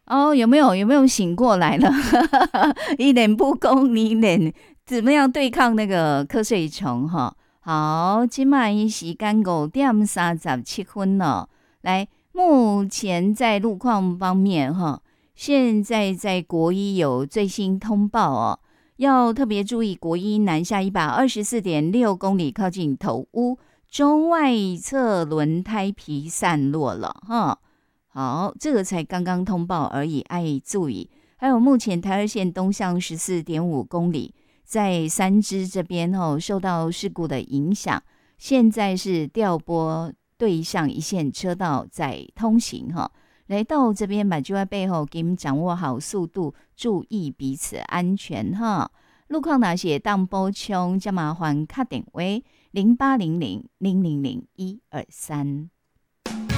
哦，有没有醒过来了？一脸不公，你脸怎么样对抗那个瞌睡虫哈？好，今晚时间5:37了。来，目前在路况方面哈，现在在国一有最新通报哦，要特别注意国一南下124.6公里，靠近头屋中外侧轮胎皮散落了哈。好，这个才刚刚通报而已，注意。还有目前台二线东向14.5公里，在三芝这边受到事故的影响，现在是调拨对向一线车道在通行来到这边把就在背后给你们掌握好速度，注意彼此安全路况哪些当补充，就麻烦打电话0800000123。